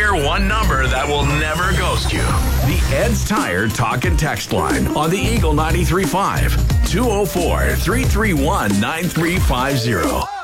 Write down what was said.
hear one number that will never ghost you. The Ed's Tire Talk and Text line on the Eagle 93.5. 204-331-9350.